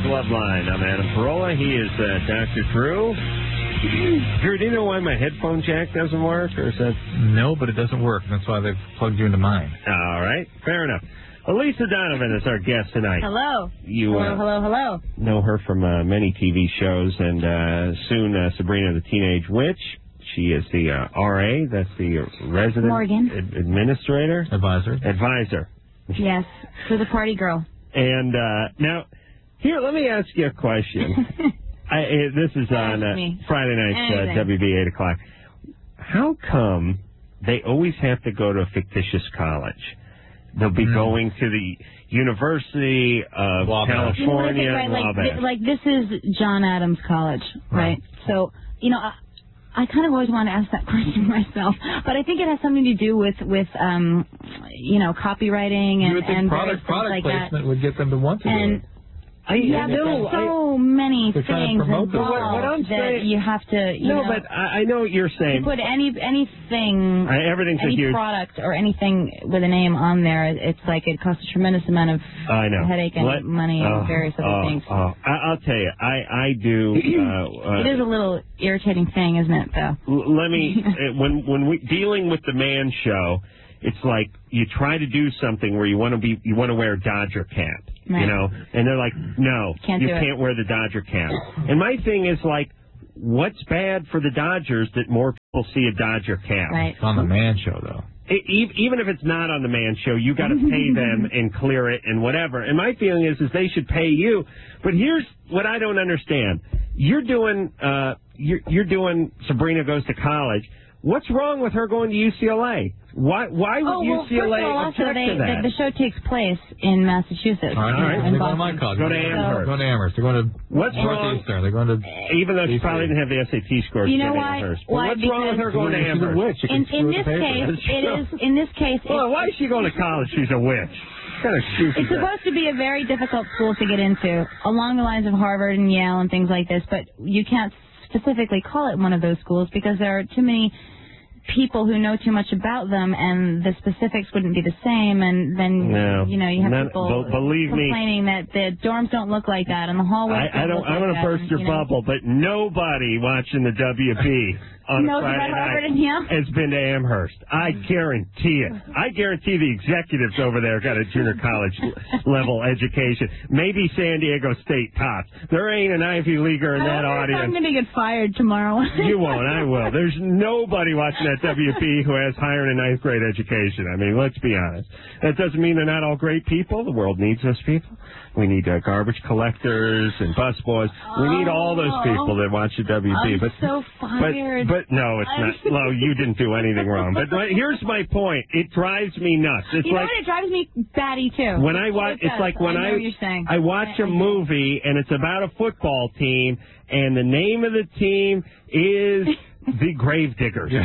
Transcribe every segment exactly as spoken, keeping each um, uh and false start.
Love Line. I'm Adam Carolla. He is uh, Doctor Drew. Drew, do you know why my headphone jack doesn't work? Or is that... No, but it doesn't work. That's why they've plugged you into mine. All right. Fair enough. Elisa Donovan is our guest tonight. Hello. You, hello, uh, hello, hello. know her from uh, many T V shows, and uh, soon uh, Sabrina the Teenage Witch. She is the uh, R A, that's the resident Morgan. Ad- administrator. Advisor. Advisor. Yes, for the party girl. And uh, now, here, let me ask you a question. I, uh, this is on uh, Friday nights, uh, W B eight o'clock. How come they always have to go to a fictitious college? They'll be mm. going to the University of Wabash. California. Right, like, th- like this is John Adams College, right? right? So, you know, I, I kind of always want to ask that question myself, but I think it has something to do with, with um, you know, copywriting and, you would think and product, product like placement that. would get them to want to and, do it. I, yeah, there's so I, many things involved what, what I'm that saying, you have to, you no, know... but I, I know what you're saying. To put any, anything, I, everything's any a huge... product or anything with a name on there, it's like it costs a tremendous amount of I know. headache and Let, money uh, and various other uh, things. Uh, I, I'll tell you, I, I do... Uh, uh, it is a little irritating thing, isn't it, though? L- let me... when when we dealing with the man show, it's like you try to do something where you want to be, you want to wear a Dodger cap. Right. You know, and they're like, no, can't you do can't it. wear the Dodger cap. And my thing is like, what's bad for the Dodgers that more people see a Dodger cap? Right. It's on the man show, though. It, even if it's not on the man show, you got to pay them and clear it and whatever. And my feeling is, is they should pay you. But here's what I don't understand: you're doing, uh, you're, you're doing Sabrina Goes to College. What's wrong with her going to U C L A? Why Why would oh, well, U C L A first of all, object also they, to that? The, the show takes place in Massachusetts. All right, in they're going to my college. Go to Amherst. They're going to Amherst. They're going to What's Northeastern. They're going to... Even though she probably didn't have the S A T scores you to know get why? Amherst. Why? What's wrong with her going to She's Amherst? a witch. In, in this case, it is. In this case, well, why is she going to college? She's a witch. Kind of it's supposed to be a very difficult school to get into, along the lines of Harvard and Yale and things like this. But you can't specifically call it one of those schools because there are too many people who know too much about them, and the specifics wouldn't be the same, and then no, you know you have none, people b- believe complaining me, that the dorms don't look like that, and the hallways I, I don't. don't look I'm like going to burst and, your you know, bubble, but nobody watching the W B on knows a Friday about Harvard night and Yale? has been to Amherst. I guarantee it. I guarantee the executives over there got a junior college level education. Maybe San Diego State tops. There ain't an Ivy Leaguer in that audience. I'm going to get fired tomorrow. You won't. I will. There's nobody watching that W B who has higher than ninth grade education. I mean, let's be honest. That doesn't mean they're not all great people. The world needs those people. We need uh, garbage collectors and busboys. We need all those people that watch the W B. I'm but so fired. But, but no, it's not. Well, you didn't do anything wrong. But, but here's my point. It drives me nuts. It's you know like what? It drives me batty too. When I watch, it it's like when I, I know what you're saying. I watch I, a I movie and it's about a football team and the name of the team is the Gravediggers.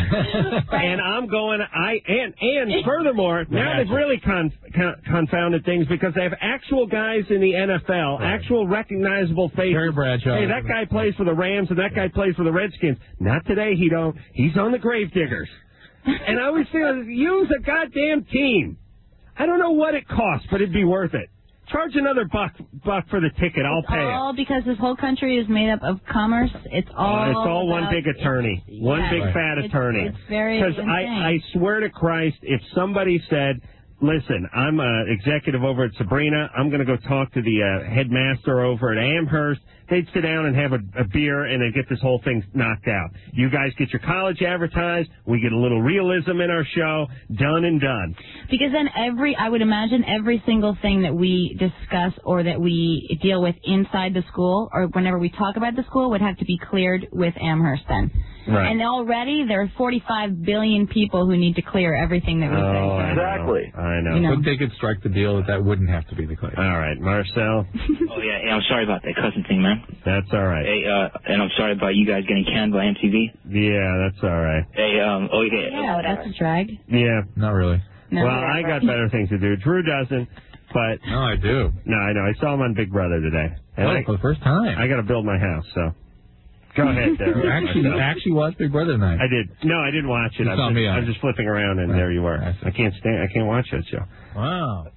And I'm going, I and and furthermore, now they've really con, con, confounded things because they have actual guys in the N F L, right. actual recognizable faces. Terry Bradshaw. Hey, that guy plays for the Rams and that guy plays for the Redskins. Not today, he don't. He's on the Gravediggers. And I always feel, use a goddamn team. I don't know what it costs, but it'd be worth it. Charge another buck buck for the ticket. I'll it's pay it. All because this whole country is made up of commerce. It's all. Uh, it's all about, one big attorney, one yeah, big right. fat it's, attorney. It's very Because I, I swear to Christ, if somebody said, "Listen, I'm an executive over at Sabrina. I'm going to go talk to the uh, headmaster over at Amherst," they'd sit down and have a, a beer and they'd get this whole thing knocked out. You guys get your college advertised. We get a little realism in our show. Done and done. Because then every, I would imagine every single thing that we discuss or that we deal with inside the school or whenever we talk about the school would have to be cleared with Amherst then. Right. And already there are forty-five billion people who need to clear everything that we oh, say. Exactly. I know. You know. But they could strike the deal that that wouldn't have to be the case. All right, Marcel. Oh, yeah, yeah, I'm sorry about that cousin thing, man. That's all right. Hey, uh, and I'm sorry about you guys getting canned by M T V. Yeah, that's all right. Hey, um, oh, yeah. Yeah, that's a drag. Yeah. Not really. No, well, I got better things to do. Drew doesn't, but... No, I do. No, I know. I saw him on Big Brother today. And oh, I, for the first time. I got to build my house, so... Go ahead, there. You actually, you actually watched Big Brother tonight. I did. No, I didn't watch it. You I'm saw just, me on I'm it. just flipping around, and Right. there you were. I, I can't stand. I can't watch that show. Wow.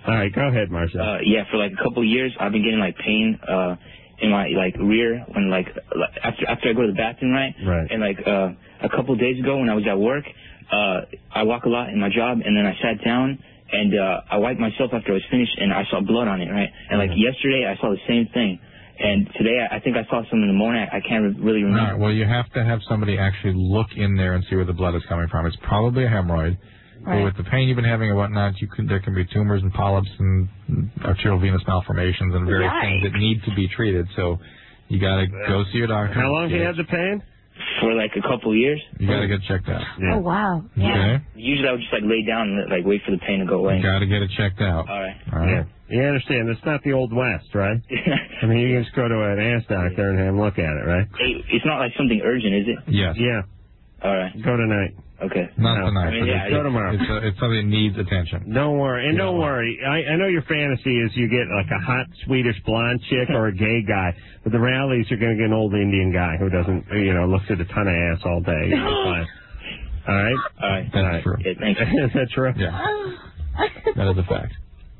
All right, go ahead, Marshall. Uh, yeah, for like a couple of years, I've been getting like pain uh, in my like rear when like after after I go to the bathroom, right? Right. And like uh, a couple of days ago when I was at work, uh, I walk a lot in my job, and then I sat down and uh, I wiped myself after I was finished, and I saw blood on it, right? And like Mm-hmm. yesterday, I saw the same thing. And today, I think I saw some in the morning. I can't re- really All remember. right, well, you have to have somebody actually look in there and see where the blood is coming from. It's probably a hemorrhoid. Right. But with the pain you've been having and whatnot, you can, there can be tumors and polyps and arterial venous malformations and various Yikes. things that need to be treated. So you got to go see your doctor. How long have you had the pain? For like a couple of years. You got to get checked out. Yeah. Oh, wow. Yeah. Okay? Usually, I would just like lay down and like wait for the pain to go away. You got to get it checked out. All right. All right? Yeah. You understand, it's not the Old West, right? I mean, you can just go to an ass doctor and have him look at it, right? Hey, it's not like something urgent, is it? Yes. Yeah. All right. Go tonight. Okay. Not No, tonight. I mean, but yeah, it's, go tomorrow. It's, a, it's something that needs attention. Don't worry. And Yeah. don't worry. I, I know your fantasy is you get like a hot Swedish blonde chick or a gay guy. But the reality is you're going to get an old Indian guy who doesn't, you know, looks at a ton of ass all day. You know, fine. All right? All right. That's All right. true. Yeah, thanks. Is that true? Yeah. That is a fact.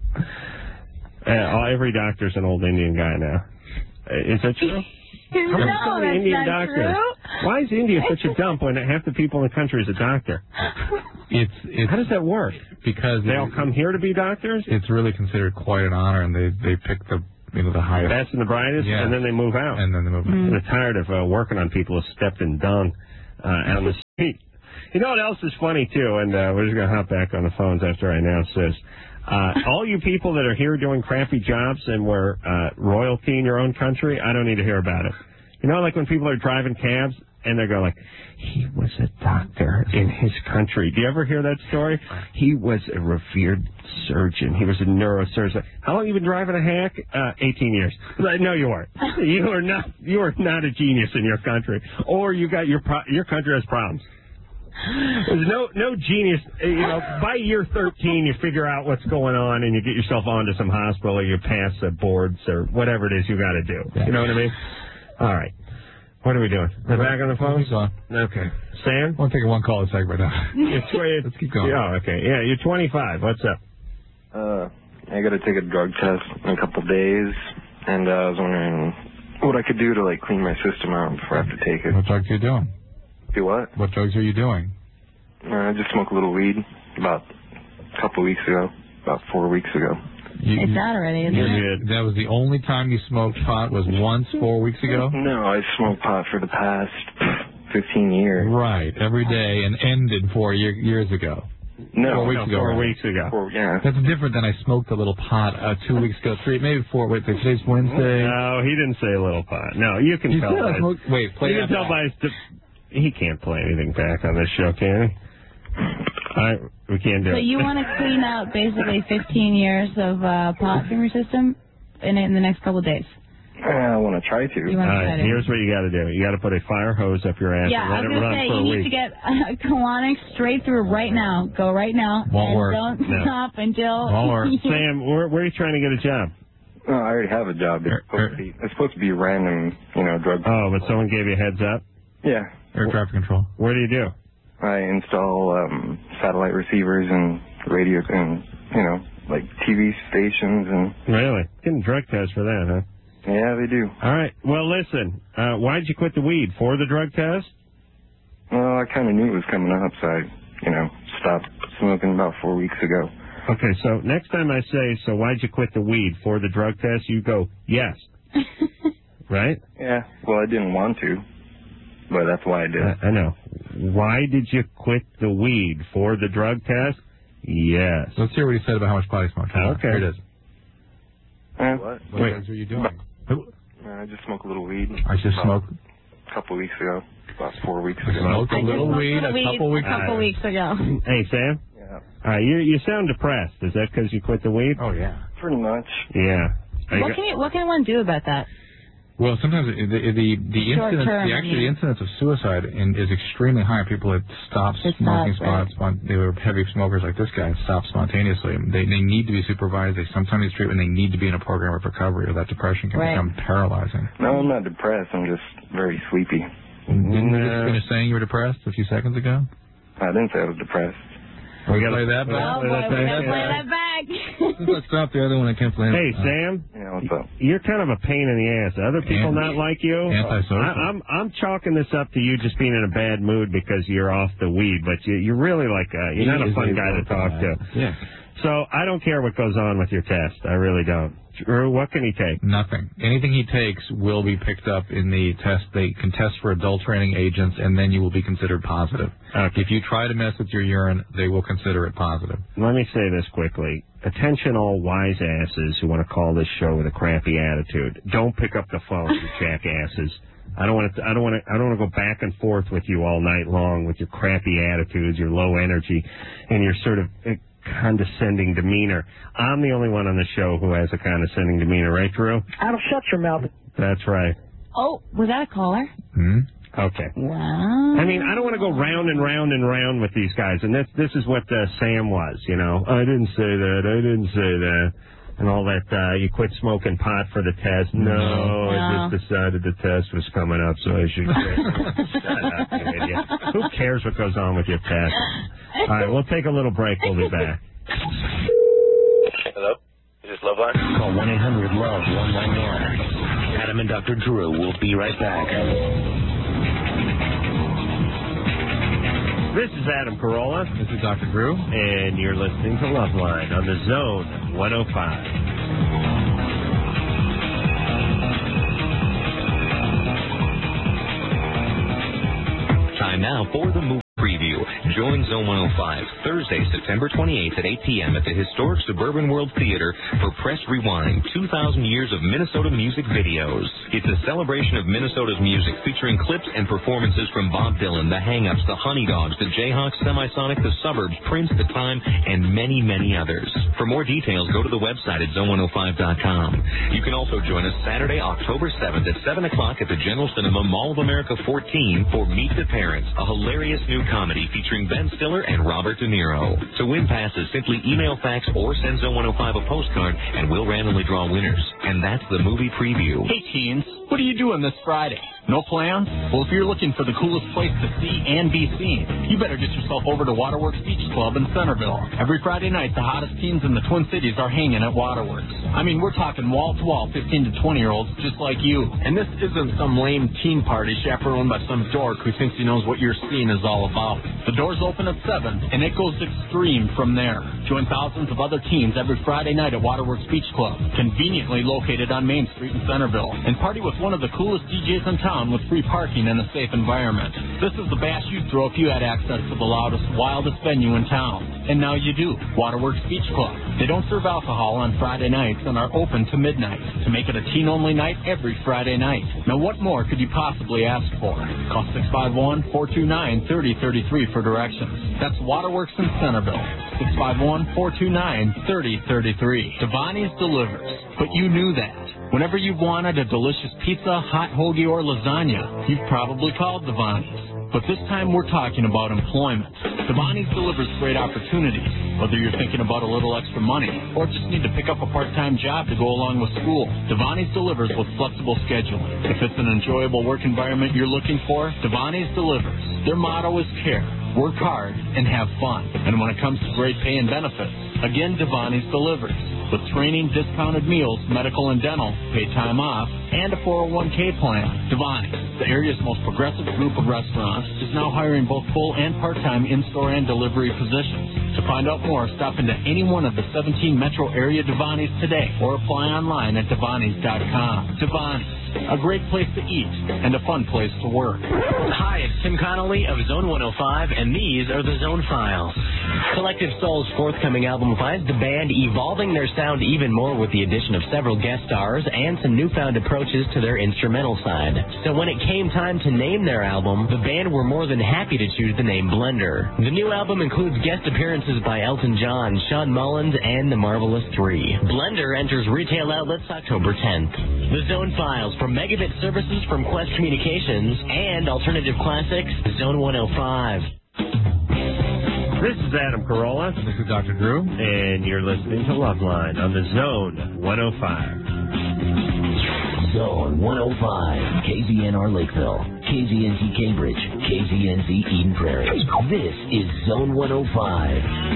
Uh, all, every doctor's an old Indian guy now. Uh, is that true? How No, many so many that's Indian not doctors? true. Why is India such a dump when half the people in the country is a doctor? It's, it's How does that work? because They all come here to be doctors? it's really considered quite an honor, and they they pick the you know the highest, Best and the brightest, Yes. and then they move out. and then they move. Mm. They're tired of uh, working on people who stepped in dung uh, out on the street. You know what else is funny, too? And uh, we're just going to hop back on the phones after I announce this. Uh, all you people that are here doing crappy jobs and were uh, royalty in your own country, I don't need to hear about it. You know, like when people are driving cabs and they're going like, he was a doctor in his country. Do you ever hear that story? He was a revered surgeon. He was a neurosurgeon. How long have you been driving a hack? Uh, eighteen years. Like, no, you weren't. You are not. You are not a genius in your country, or you got your pro- your country has problems. There's no no genius. You know, by year thirteen, you figure out what's going on, and you get yourself onto some hospital, or you pass the boards, or whatever it is you got to do. You know what I mean? All right. What are we doing? We're back on the phone? He's on. Okay. Sam? We'll take a one call a segment now. It's, it's, Let's keep going. Yeah, okay. Yeah, you're twenty-five. What's up? Uh, I got to take a drug test in a couple days, and uh, I was wondering what I could do to like clean my system out before I have to take it. What drugs are you doing? Do what? What drugs are you doing? Uh, I just smoked a little weed about a couple weeks ago, about four weeks ago. You, It's out already, isn't You're it? good. That was the only time you smoked pot was once four weeks ago? No, I smoked pot for the past fifteen years. Right, every day and ended four year, years ago. No, Four weeks No, ago, four right? weeks ago. Four, yeah. That's different than I smoked a little pot uh, two weeks ago, three, maybe four. Wait, today's Wednesday. No, he didn't say a little pot. No, you can You tell. said I by- smoked. Wait, play you that can tell back. by his. De- he can't play anything back on this show, can he? All right, we can't do So it. you want to clean out basically fifteen years of uh, pot from your system in, in the next couple of days? I want to try to. You All want to right, try to? here's what you got to do. You got to put a fire hose up your ass Yeah, and I let was it going run to say, for a you need week. to get uh, colonic straight through right now. Go right now. Won't and work. don't No. stop until... Won't work. Sam, where, where are you trying to get a job? Oh, I already have a job. It's Er- supposed er- to be. It's supposed to be random, you know, drug. Oh, but someone gave you a heads up? Yeah. Air traffic control. What do you do? I install um, satellite receivers and radio and you know like T V stations and Really? Getting a drug test for that, huh? yeah, they do. All right. Well, listen, uh, why'd you quit the weed? For the drug test? Well, I kind of knew it was coming up, so I, you know, stopped smoking about four weeks ago. Okay, so next time I say, so why'd you quit the weed? For the drug test? You go, yes. Right? Yeah. Well, I didn't want to, but that's why I did. I, I know. Why did you quit the weed? For the drug test? Yes. Let's hear what he said about how much pot he smoked. Okay. Here it is. Uh, what? What Wait. drugs are you doing? Uh, I just smoked a little weed. I just about smoked. a couple weeks ago, about four weeks I ago. smoked a I just little smoked weed little a weed couple weeks a couple ago. weeks ago. Hey, Sam? Yeah. All right, you, you sound depressed. Is that because you quit the weed? Oh yeah. Pretty much. Yeah. I What got- can you, what can one do about that? Well, sometimes the the the, the Short incidence, term, the, actually I mean. the incidence of suicide in, is extremely high. People that stop It smoking, stops, spon- spon- they were heavy smokers like this guy, stop spontaneously. They they need to be supervised. They sometimes need treatment. They need to be in a program of recovery, or that depression can Right. become paralyzing. No, I'm not depressed. I'm just very sleepy. Didn't you No. just finish saying you were depressed a few seconds ago? I didn't say I was depressed. We gotta- play that Well, back. Oh, boy, that's we're going to okay. play that back. Since I stopped the other one, I can't blame Hey, it. Sam. Yeah, what's up? You're kind of a pain in the ass. Other people Anti- not like you? Antisocial. I, I'm I'm chalking this up to you just being in a bad mood because you're off the weed, but you, you're really like a, you're He not a is fun a guy to good talk guy. to. Yeah. So I don't care what goes on with your test. I really don't. Drew, what can he take? Nothing. Anything he takes will be picked up in the test. They can test for adulterating agents, and then you will be considered positive. Okay. If you try to mess with your urine, they will consider it positive. Let me say this quickly. Attention all wise asses who want to call this show with a crappy attitude. Don't pick up the phone, you jackasses. I don't want to. I don't want to. I don't want to go back and forth with you all night long with your crappy attitudes, your low energy, and your sort of uh, condescending demeanor. I'm the only one on the show who has a condescending demeanor, right, Drew? Adam, shut your mouth. That's right. Oh, was that a caller? Hmm? Okay. Wow. I mean, I don't want to go round and round and round with these guys, and this this is what uh, Sam was, you know. I didn't say that. I didn't say that. And all that, uh, you quit smoking pot for the test. No, No. I just decided the test was coming up, so I should quit. Shut up, you idiot. Who cares what goes on with your test? All right, we'll take a little break. We'll be back. Hello? Is this Loveline? Call one eight hundred love one one one. Adam and Doctor Drew will be right back. This is Adam Carolla. This is Doctor Drew. And you're listening to Loveline on the Zone one oh five. Time now for the movie preview. Join Zone one oh five Thursday, September twenty-eighth at eight p.m. at the historic Suburban World Theater for Press Rewind, two thousand years of Minnesota music videos. It's a celebration of Minnesota's music featuring clips and performances from Bob Dylan, The Hang-Ups, The Honey Dogs, The Jayhawks, Semisonic, The Suburbs, Prince, The Time, and many, many others. For more details, go to the website at zone one oh five dot com. You can also join us Saturday, October seventh at seven o'clock at the General Cinema, Mall of America fourteen for Meet the Parents, a hilarious new comedy featuring Ben Stiller and Robert De Niro. To win passes, simply email, fax, or send Zone one oh five a postcard, and we'll randomly draw winners. And that's the movie preview. Hey, teens, what are you doing this Friday? No plans? Well, if you're looking for the coolest place to see and be seen, you better get yourself over to Waterworks Beach Club in Centerville. Every Friday night, the hottest teens in the Twin Cities are hanging at Waterworks. I mean, we're talking wall-to-wall fifteen to twenty-year-olds just like you. And this isn't some lame teen party chaperoned by some dork who thinks he knows what your scene is all about. The doors open at seven, and it goes extreme from there. Join thousands of other teens every Friday night at Waterworks Beach Club, conveniently located on Main Street in Centerville, and party with one of the coolest D Js in town with free parking and a safe environment. This is the bash you'd throw if you had access to the loudest, wildest venue in town. And now you do. Waterworks Beach Club. They don't serve alcohol on Friday nights and are open to midnight to make it a teen-only night every Friday night. Now what more could you possibly ask for? Call six five one, four two nine, three oh three three for directions. That's Waterworks in Centerville. six five one, four two nine, three oh three three. Devani's delivers. But you knew that. Whenever you've wanted a delicious pizza, hot hoagie, or lasagna, you've probably called Devani's. But this time we're talking about employment. Devani's delivers great opportunities, whether you're thinking about a little extra money or just need to pick up a part-time job to go along with school. Devani's delivers with flexible scheduling. If it's an enjoyable work environment you're looking for, Devani's delivers. Their motto is care. Work hard and have fun. And when it comes to great pay and benefits, again, Devani's delivers. With training, discounted meals, medical and dental, paid time off, and a four oh one k plan. Devani's, the area's most progressive group of restaurants, is now hiring both full and part-time in-store and delivery positions. To find out more, stop into any one of the seventeen metro area Devani's today or apply online at Devanis dot com. Devani's, a great place to eat and a fun place to work. Hi, it's Tim Connolly of Zone one oh five, and these are the Zone Files. Collective Soul's forthcoming album finds the band evolving their sound even more with the addition of several guest stars and some newfound approaches to their instrumental side. So when it came time to name their album, the band were more than happy to choose the name Blender. The new album includes guest appearances by Elton John, Sean Mullins, and the Marvelous Three. Blender enters retail outlets October tenth. The Zone Files from Megabit Services from Quest Communications and Alternative Classics, Zone one oh five. This is Adam Carolla. This is Doctor Drew. And you're listening to Loveline on the Zone one oh five. Zone one oh five, K Z N R Lakeville, K K Z N Z Cambridge, K Z N Z Eden Prairie. This is Zone one oh five.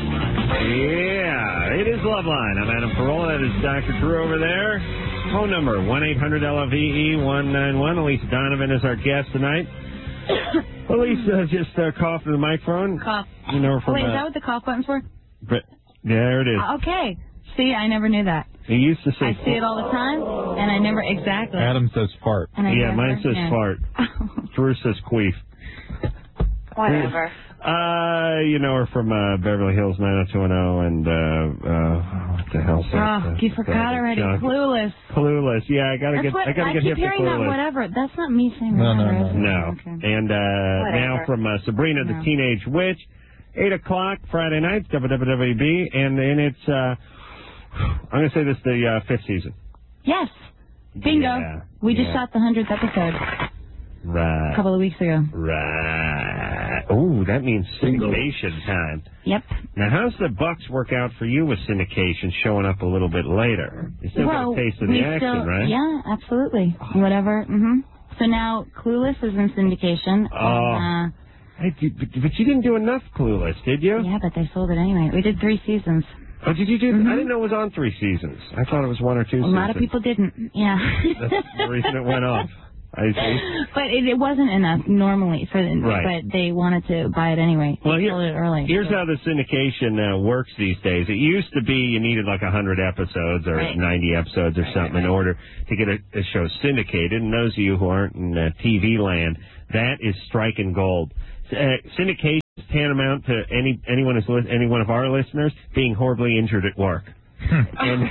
Yeah, it is Loveline. I'm Adam Carolla. That is Doctor Drew over there. Phone number, one eight hundred L V E one nine one. Elise Donovan is our guest tonight. Elise uh, just uh, coughed in the microphone. Cough. You know, from, oh, wait, is uh, that what the cough button's for? But, there it is. Uh, okay. See, I never knew that. He used to say... I see it all the time, and I never... Exactly. Adam says fart. And I yeah, never, mine says yeah. fart. Drew says queef. Whatever. Uh, you know her from uh, Beverly Hills nine oh two one oh and, uh, uh, what the hell's that? Oh, you forgot already. Junk. Clueless. Clueless. Yeah, I gotta That's get, what, I gotta I get keep hip to hearing that Clueless. whatever. That's not me saying No, whatever. no, is it? No. Okay. And, uh, now from uh, Sabrina the No. Teenage Witch, eight o'clock Friday nights, W W B, and then it's, uh, I'm gonna say this is the uh, fifth season. Yes. Bingo. Yeah, we just yeah. shot the hundredth episode Right. a couple of weeks ago. Right. Ooh, that means syndication time. Yep. Now, how's the Bucks work out for you with syndication showing up a little bit later? You still well, got a taste of we the action, still, right? Yeah, absolutely. Whatever. hmm So now Clueless is in syndication. Oh. And, uh, Hey, did, but but you didn't do enough Clueless, did you? yeah, but they sold it anyway. We did three seasons. Oh, did you do? Mm-hmm. I didn't know it was on three seasons. I thought it was one or two A seasons. lot of people didn't. Yeah. That's the reason it went off. I see. But it, it wasn't enough normally for them. Right. But they wanted to buy it anyway. Well, they here, sold it early. here's so. how the syndication uh, works these days. It used to be you needed like one hundred episodes or Right. ninety episodes or something in order to get a, a show syndicated. And those of you who aren't in uh, T V land, that is striking gold. Uh, syndication is tantamount to any anyone who's li- any one of our listeners being horribly injured at work. And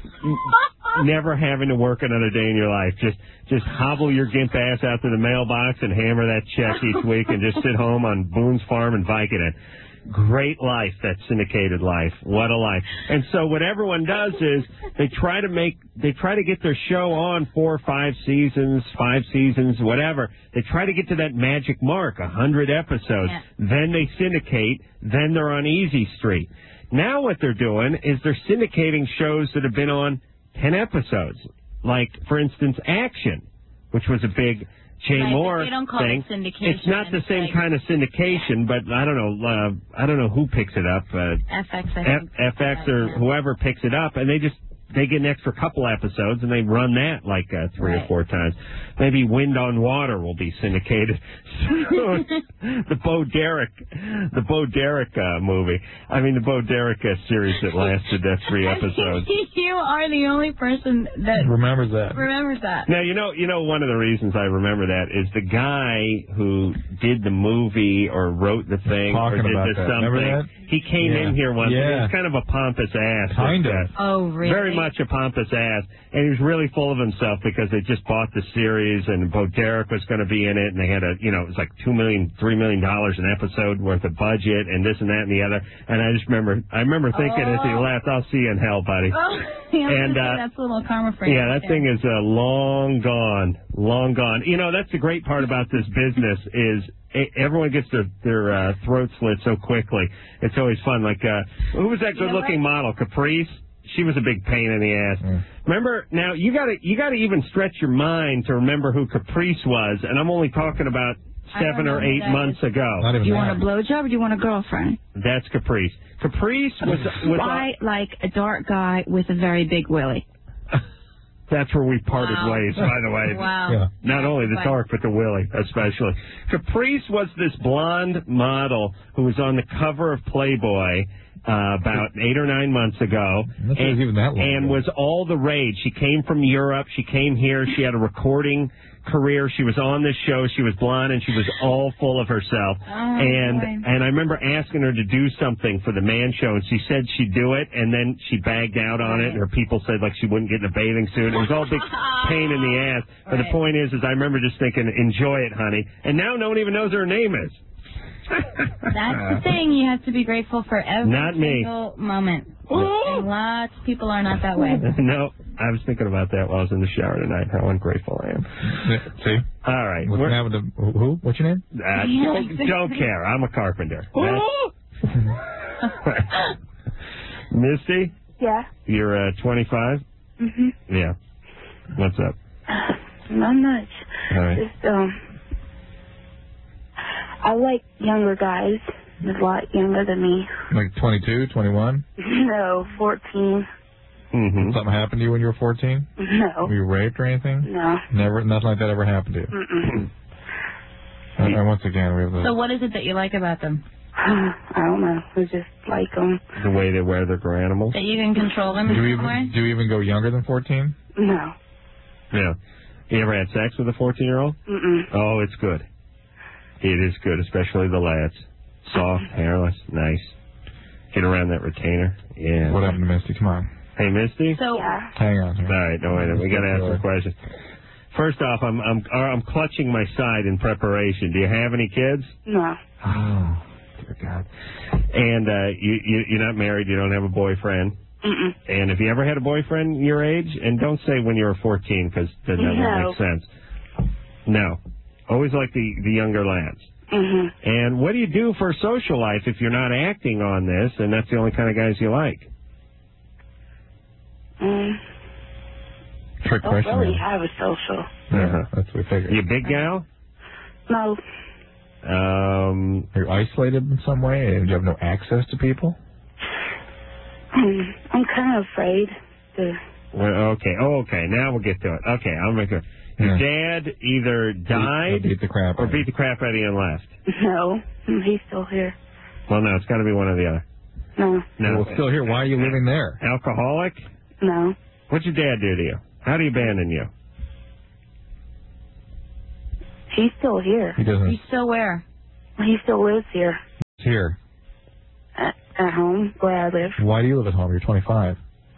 never having to work another day in your life. Just just hobble your gimp ass out to the mailbox and hammer that check each week and just sit home on Boone's Farm and Vicodin. Great life, that syndicated life. What a life. And so what everyone does is they try to make, they try to get their show on four or five seasons, five seasons, whatever. They try to get to that magic mark, a hundred episodes. Yeah. Then they syndicate. Then they're on Easy Street. Now what they're doing is they're syndicating shows that have been on ten episodes. Like, for instance, Action, which was a big Jay Right, but Moore they don't call thing. it syndication. It's not the It's same like- kind of syndication, but I don't know. Uh, I don't know who picks it up. Uh, F X, I F- think. F X or Yeah. whoever picks it up, and they just they get an extra couple episodes and they run that like uh, three Right. or four times. Maybe Wind on Water will be syndicated soon. the Bo Derek, the Bo Derek uh, movie. I mean the Bo Derek uh, series that lasted uh, three episodes. You are the only person that Remembers that. remembers that. Now you know you know one of the reasons I remember that is the guy who did the movie or wrote the thing Talking or did about the that. something. Remember that? He came Yeah. in here once. Yeah. And he was kind of a pompous ass. Kind like of. that. Oh, really? Very much a pompous ass, and he was really full of himself because they just bought the series, and Bo Derek was going to be in it, and they had a, you know, it was like two million, three million dollars an episode worth of budget, and this and that and the other. And I just remember, I remember thinking as he Oh. left, "I'll see you in hell, buddy." Oh, yeah, And, and, uh, that's a little karma for you. Yeah, that thing is uh, long gone, long gone. You know, that's the great part about this business is e- everyone gets their their uh, throat slit so quickly. It's always fun. Like, uh, who was that You know good-looking model? Caprice. She was a big pain in the ass. Mm. Remember, now you got to you got to even stretch your mind to remember who Caprice was, and I'm only talking about I don't seven know or who eight that months is. ago. Not even Do you that. want a blowjob or do you want a girlfriend? That's Caprice. Caprice was was. I like a dark guy with a very big willy. That's where we parted Wow. ways, by the way. Wow. Yeah. Not only the Right. dark, but the willy, especially. Caprice was this blonde model who was on the cover of Playboy uh, about eight or nine months ago. I'm not sure it was even that long and ago. was all the rage. She came from Europe. She came here. She had a recording career. She was on this show. She was blonde, and she was all full of herself. Oh, and boy. and I remember asking her to do something for the Man Show, and she said she'd do it, and then she bagged out on it, and her people said like she wouldn't get in a bathing suit. It was all a big pain in the ass. But the Right. point is, is I remember just thinking, enjoy it, honey. And now no one even knows her name is. That's the thing. You have to be grateful for every Not me. single moment. And lots of people are not that way. No, I was thinking about that while I was in the shower tonight, how ungrateful I am. Yeah, see? All right. What's we're- happened to who? What's your name? Uh, don't, don't care. I'm a carpenter. Misty, Yeah. you're uh, twenty-five? Mm-hmm. Yeah. What's up? Not much. All right. Just, um, I like younger guys. A lot younger than me. Like twenty-two, twenty-one? No, fourteen. Mm-hmm. Something happened to you when you were fourteen? No. Were you raped or anything? No. Never, nothing like that ever happened to you? Mm-mm. And, and once again, we have the... So what is it that you like about them? I don't know. I just like them. The way they wear their animals? That you can control them in do you some way? even, do you even go younger than fourteen? No. Yeah. You ever had sex with a fourteen-year-old? Mm-mm. Oh, it's good. It is good, especially the lads. Soft, hairless, nice. Get around that retainer. Yeah. What happened to Misty? Come on. Hey, Misty? So, yeah. Hang on. All right, no, wait a minute. We got to ask some questions. First off, I'm I'm I'm clutching my side in preparation. Do you have any kids? No. Oh, dear God. And uh, you, you you're not married. You don't have a boyfriend. Mm-mm. And if you ever had a boyfriend your age, and don't say when you were fourteen because that doesn't No. make sense. No. Always like the the younger lads. Mm-hmm. And what do you do for social life if you're not acting on this, and that's the only kind of guys you like? Mm. Trick Don't question. really have a social. Yeah, Uh-huh. that's what we figured. You a big gal? No. Um, Are you isolated in some way, and you have no access to people? Um, I'm kind of afraid to... well, okay. Oh, okay. Now we'll get to it. Okay, I'll make it. Your dad either died beat the crap or out of beat the crap out of you and left. No. He's still here. Well, no, it's got to be one or the other. No. No. Well, still here. Why are you living there? Alcoholic? No. What'd your dad do to you? How did he abandon you? He's still here. He doesn't. He's still where? He still lives here. Here. At, at home, where I live. Why do you live at home? You're twenty-five.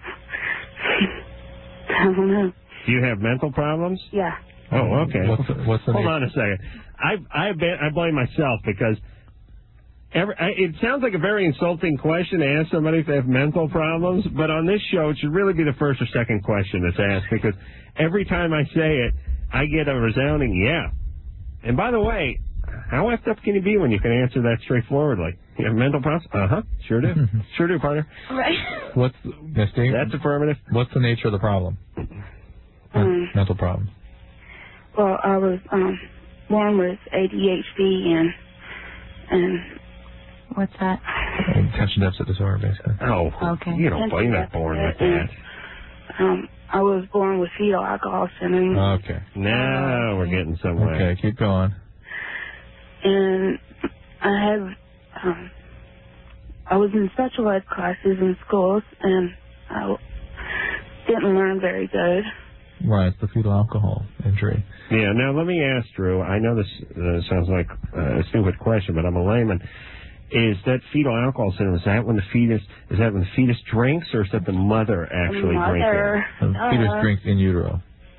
I don't know. Do you have mental problems? Yeah. Oh, okay. What's the, what's the Hold name? on a second. I I ba- I blame myself because every, I, it sounds like a very insulting question to ask somebody if they have mental problems, but on this show it should really be the first or second question that's asked because every time I say it, I get a resounding yeah. And by the way, how effed up can you be when you can answer that straightforwardly? You have mental problems? Uh-huh. Sure do. Sure do, partner. Right. What's Misty? That's affirmative. What's the nature of the problem? Um, Mental problem. Well, I was um, born with A D H D and and What's that? Attention deficit disorder, basically. Oh, okay. You don't blame that born with that. um, I was born with fetal alcohol syndrome. Okay. Now we're getting somewhere. Okay, keep going. And I have um, I was in special ed classes in schools, and I w- didn't learn very good. Right, it's the fetal alcohol injury. Yeah, now let me ask Drew. I know this uh, sounds like uh, a stupid question, but I'm a layman. Is that fetal alcohol syndrome, is that when the fetus, is that when the fetus drinks, or is that the mother actually Mother. drinking? The Uh, fetus drinks in utero.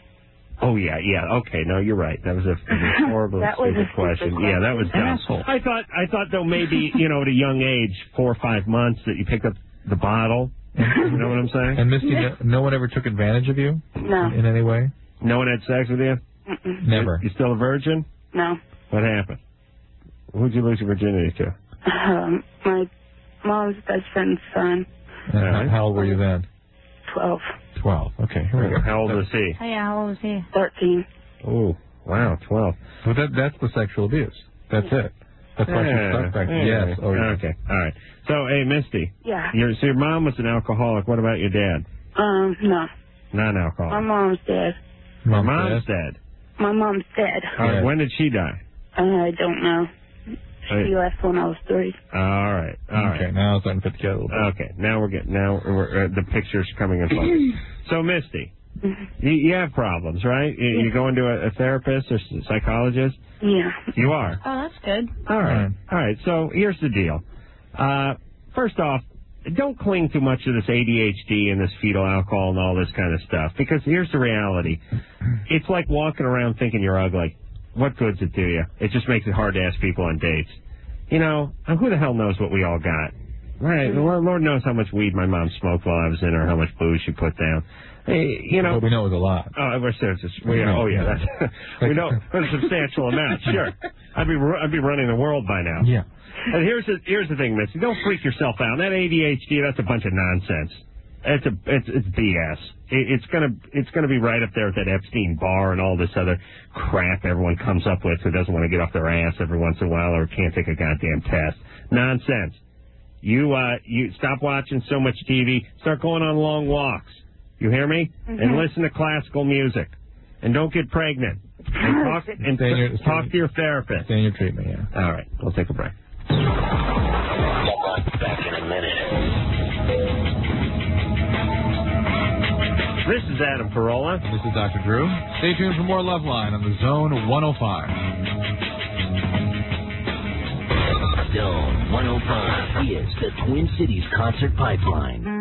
Oh, yeah, yeah, okay, no, you're right. That was a, a horrible, That was stupid a stupid question. question. Yeah, that was dumb. Asshole. I thought, I thought though maybe, you know, at a young age, four or five months, that you picked up the bottle. You know what I'm saying? And Misty, no, no one ever took advantage of you? No. In any way? No one had sex with you? Mm-mm. Never. You still a virgin? No. What happened? Who'd you lose your virginity to? Um, my mom's best friend's son, And All right. How old were you then? twelve. Twelve. Okay, here we go. How old was he? Oh, yeah, how old was he? thirteen. Oh, wow, twelve. But that, that's the sexual abuse. That's it. That's why she's stuck back. Yeah. Yes. Oh, yeah. Okay, all right. So, hey, Misty, Yeah. your, so your mom was an alcoholic. What about your dad? Um, no. My Non-alcoholic. mom's dead. Your Mom's mom's dead? dead. My mom's dead. All right, Yeah. when did she die? I don't know. Hey. She left when I was three. All right, all right. Okay, now it's starting to fit together a little bit. Okay, now we're getting, now we're, uh, the picture's coming in focus. So, Misty, you, you have problems, right? You, you go into a, a therapist or s- psychologist? Yeah. You are? Oh, that's good. All right. All right. So here's the deal. Uh, first off, don't cling too much to this A D H D and this fetal alcohol and all this kind of stuff, because here's the reality. It's like walking around thinking you're ugly. What good's it do you? It just makes it hard to ask people on dates. You know, who the hell knows what we all got? Right. Lord, Lord knows how much weed my mom smoked while I was in her, how much booze she put down. Hey, you know. But we know it was a lot. Oh, we're serious. We are, oh, yeah. That's, we know a substantial amount. Sure. I'd be I'd be running the world by now. Yeah. And here's the here's the thing, Missy. Don't freak yourself out. That A D H D, that's a bunch of nonsense. It's a it's it's B S. It, it's gonna it's gonna be right up there with that Epstein bar and all this other crap everyone comes up with who doesn't want to get off their ass every once in a while or can't take a goddamn test. Nonsense. You uh you stop watching so much T V. Start going on long walks. You hear me? Mm-hmm. And listen to classical music. And don't get pregnant. And talk and Stay in your- talk to your therapist. Stay in your treatment, yeah. All right, we'll take a break. Back in a minute. This is Adam Carolla. This is Doctor Drew. Stay tuned for more Loveline on the Zone one oh five. Zone one oh five is the Twin Cities Concert Pipeline.